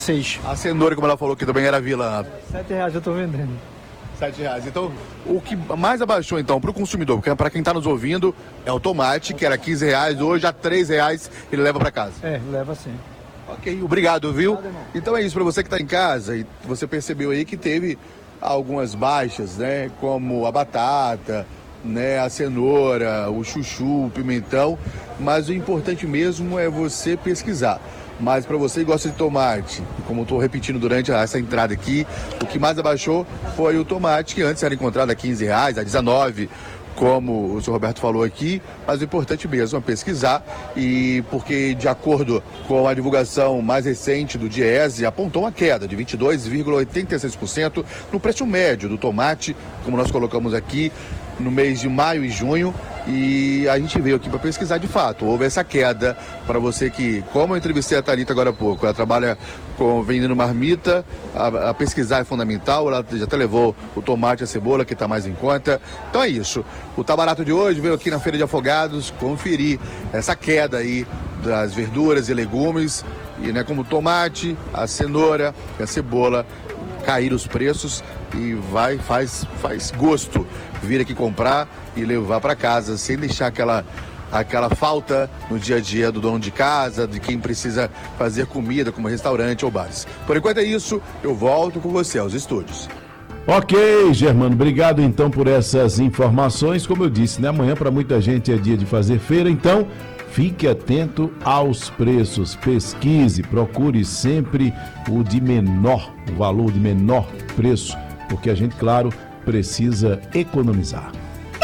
6. A cenoura, como ela falou, que também era vilã. R$7 eu tô vendendo. R$7. Então, o que mais abaixou, então, para o consumidor, porque para quem está nos ouvindo, é o tomate, que era R$15, hoje a R$3 ele leva para casa. Leva sim. Ok, obrigado, viu? Obrigado, irmão. Então é isso, para você que está em casa, e você percebeu aí que teve algumas baixas, né? Como a batata, né? A cenoura, o chuchu, o pimentão, mas o importante mesmo é você pesquisar. Mas para você que gosta de tomate, como eu estou repetindo durante essa entrada aqui, o que mais abaixou foi o tomate, que antes era encontrado a R$15, a R$19, como o senhor Roberto falou aqui, mas o importante mesmo é pesquisar, e porque de acordo com a divulgação mais recente do Diese, apontou uma queda de 22,86% no preço médio do tomate, como nós colocamos aqui, no mês de maio e junho, e a gente veio aqui para pesquisar de fato. Houve essa queda para você que, como eu entrevistei a Thalita agora há pouco, ela trabalha vendendo marmita, a pesquisar é fundamental, ela já até levou o tomate e a cebola, que está mais em conta. Então é isso. O Tá Barato de hoje veio aqui na Feira de Afogados conferir essa queda aí das verduras e legumes, e né, como o tomate, a cenoura e a cebola, cair os preços, e faz gosto vir aqui comprar e levar para casa, sem deixar aquela falta no dia a dia do dono de casa, de quem precisa fazer comida, como restaurante ou bares. Por enquanto é isso, eu volto com você aos estúdios. Ok, Germano, obrigado então por essas informações. Como eu disse, né, amanhã para muita gente é dia de fazer feira, então fique atento aos preços, pesquise, procure sempre o valor de menor preço, porque a gente, claro, precisa economizar.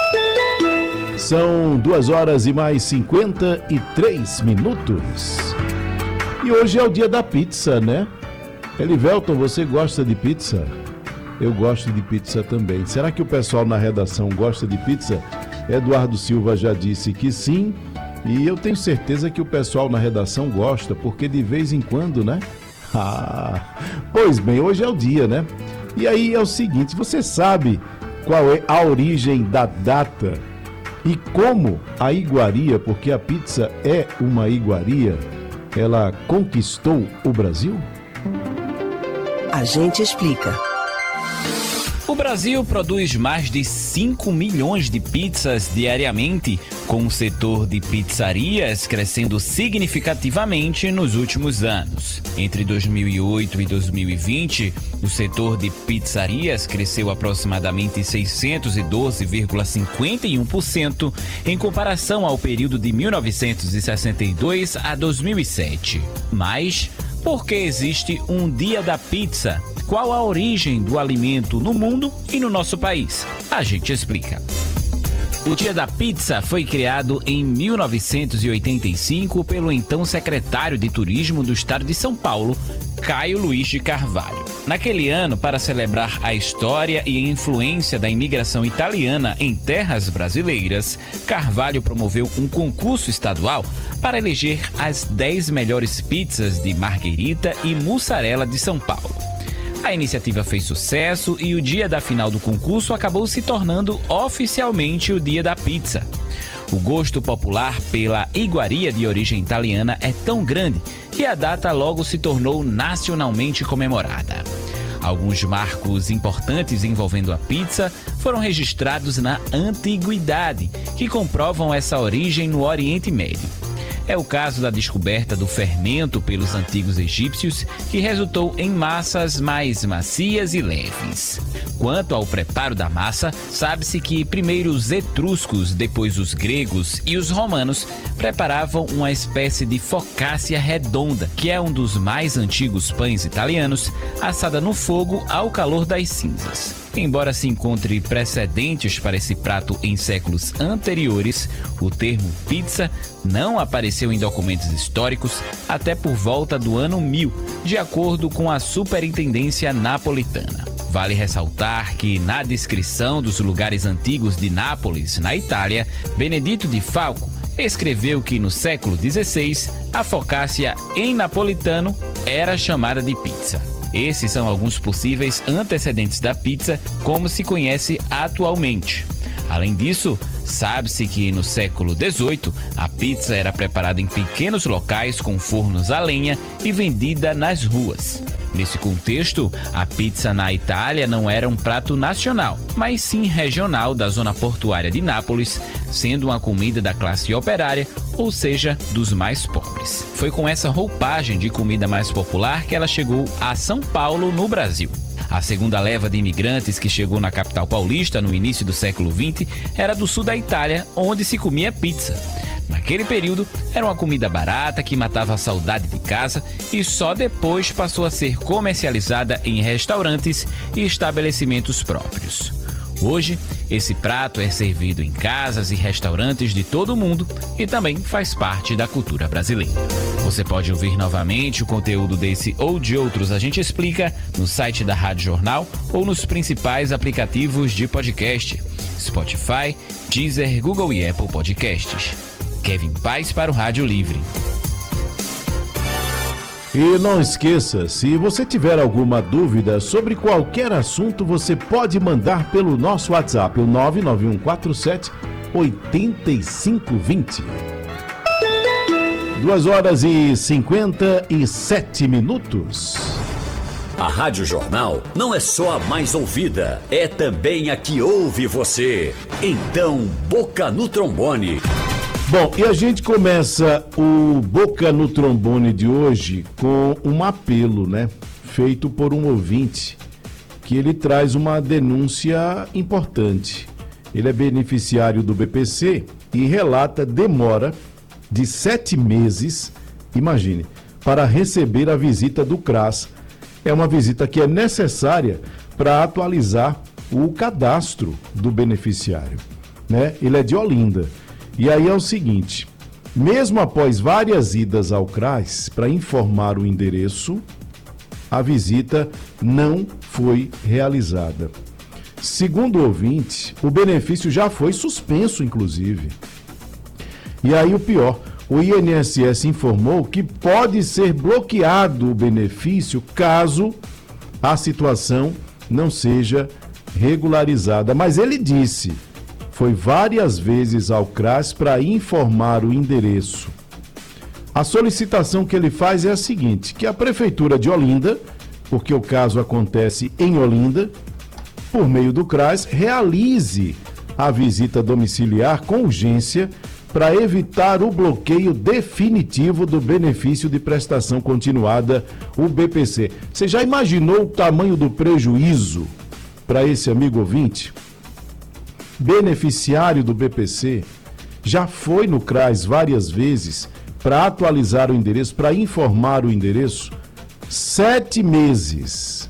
São 2h mais 53 minutos. E hoje é o dia da pizza, né? Elivelton, você gosta de pizza? Eu gosto de pizza também. Será que o pessoal na redação gosta de pizza? Eduardo Silva já disse que sim. E eu tenho certeza que o pessoal na redação gosta, porque de vez em quando, né? Pois bem, hoje é o dia, né? E aí é o seguinte, você sabe qual é a origem da data e como a iguaria, porque a pizza é uma iguaria, ela conquistou o Brasil? A gente explica. O Brasil produz mais de 5 milhões de pizzas diariamente, com o setor de pizzarias crescendo significativamente nos últimos anos. Entre 2008 e 2020, o setor de pizzarias cresceu aproximadamente 612,51% em comparação ao período de 1962 a 2007. Mas, por que existe um Dia da Pizza? Qual a origem do alimento no mundo e no nosso país? A gente explica. O Dia da Pizza foi criado em 1985 pelo então secretário de Turismo do Estado de São Paulo, Caio Luiz de Carvalho. Naquele ano, para celebrar a história e a influência da imigração italiana em terras brasileiras, Carvalho promoveu um concurso estadual para eleger as 10 melhores pizzas de marguerita e mussarela de São Paulo. A iniciativa fez sucesso e o dia da final do concurso acabou se tornando oficialmente o Dia da Pizza. O gosto popular pela iguaria de origem italiana é tão grande que a data logo se tornou nacionalmente comemorada. Alguns marcos importantes envolvendo a pizza foram registrados na antiguidade, que comprovam essa origem no Oriente Médio. É o caso da descoberta do fermento pelos antigos egípcios, que resultou em massas mais macias e leves. Quanto ao preparo da massa, sabe-se que primeiro os etruscos, depois os gregos e os romanos preparavam uma espécie de focaccia redonda, que é um dos mais antigos pães italianos, assada no fogo ao calor das cinzas. Embora se encontre precedentes para esse prato em séculos anteriores, o termo pizza não apareceu em documentos históricos até por volta do ano 1000, de acordo com a Superintendência Napolitana. Vale ressaltar que, na descrição dos lugares antigos de Nápoles, na Itália, Benedito de Falco escreveu que no século XVI a focaccia em napolitano era chamada de pizza. Esses são alguns possíveis antecedentes da pizza como se conhece atualmente. Além disso, Sabe-se que no século XVIII a pizza era preparada em pequenos locais com fornos a lenha e vendida nas ruas. Nesse contexto, a pizza na Itália não era um prato nacional, mas sim regional da zona portuária de Nápoles, sendo uma comida da classe operária, ou seja, dos mais pobres. Foi com essa roupagem de comida mais popular que ela chegou a São Paulo, no Brasil. A segunda leva de imigrantes que chegou na capital paulista no início do século XX era do sul da Itália, onde se comia pizza. Naquele período, era uma comida barata que matava a saudade de casa e só depois passou a ser comercializada em restaurantes e estabelecimentos próprios. Hoje, esse prato é servido em casas e restaurantes de todo o mundo e também faz parte da cultura brasileira. Você pode ouvir novamente o conteúdo desse ou de outros A Gente Explica no site da Rádio Jornal ou nos principais aplicativos de podcast: Spotify, Deezer, Google e Apple Podcasts. Kevin Paz para o Rádio Livre. E não esqueça, se você tiver alguma dúvida sobre qualquer assunto, você pode mandar pelo nosso WhatsApp, o 99147-8520. 2h57. A Rádio Jornal não é só a mais ouvida, é também a que ouve você. Então, boca no trombone. Bom, e a gente começa o Boca no Trombone de hoje com um apelo, né? Feito por um ouvinte, que ele traz uma denúncia importante. Ele é beneficiário do BPC e relata demora de 7 meses, imagine, para receber a visita do CRAS. É uma visita que é necessária para atualizar o cadastro do beneficiário, né? Ele é de Olinda. E aí é o seguinte, mesmo após várias idas ao CRAS para informar o endereço, a visita não foi realizada. Segundo o ouvinte, o benefício já foi suspenso, inclusive. E aí o pior, o INSS informou que pode ser bloqueado o benefício caso a situação não seja regularizada. Mas ele disse... Foi várias vezes ao CRAS para informar o endereço. A solicitação que ele faz é a seguinte, que a Prefeitura de Olinda, porque o caso acontece em Olinda, por meio do CRAS, realize a visita domiciliar com urgência para evitar o bloqueio definitivo do benefício de prestação continuada, o BPC. Você já imaginou o tamanho do prejuízo para esse amigo ouvinte? Beneficiário do BPC, já foi no CRAS várias vezes para atualizar o endereço, para informar o endereço. 7 meses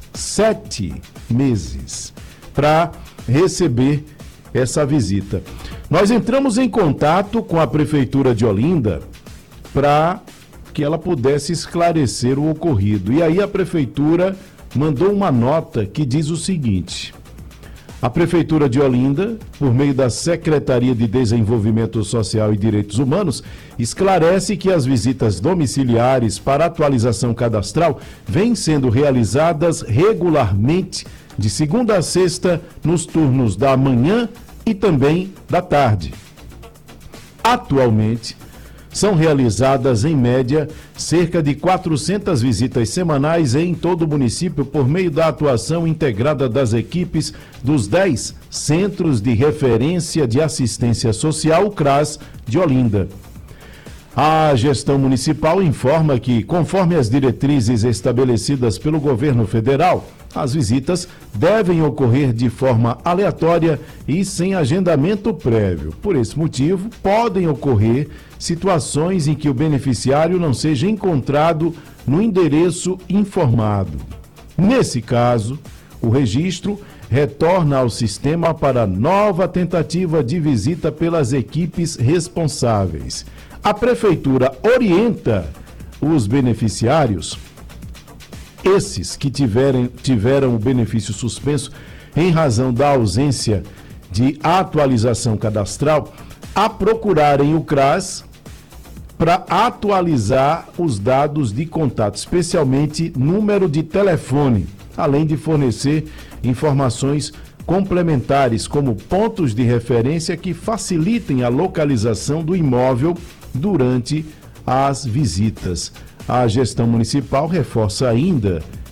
para receber essa visita. Nós entramos em contato com a Prefeitura de Olinda para que ela pudesse esclarecer o ocorrido. E aí a Prefeitura mandou uma nota que diz o seguinte... A Prefeitura de Olinda, por meio da Secretaria de Desenvolvimento Social e Direitos Humanos, esclarece que as visitas domiciliares para atualização cadastral vêm sendo realizadas regularmente de segunda a sexta nos turnos da manhã e também da tarde. Atualmente, são realizadas, em média, cerca de 400 visitas semanais em todo o município por meio da atuação integrada das equipes dos 10 Centros de Referência de Assistência Social, CRAS, de Olinda. A gestão municipal informa que, conforme as diretrizes estabelecidas pelo governo federal, as visitas devem ocorrer de forma aleatória e sem agendamento prévio. Por esse motivo, podem ocorrer situações em que o beneficiário não seja encontrado no endereço informado. Nesse caso, o registro retorna ao sistema para nova tentativa de visita pelas equipes responsáveis. A Prefeitura orienta os beneficiários, esses que tiveram o benefício suspenso em razão da ausência de atualização cadastral, a procurarem o CRAS para atualizar os dados de contato, especialmente número de telefone, além de fornecer informações complementares como pontos de referência que facilitem a localização do imóvel durante as visitas. A gestão municipal reforça ainda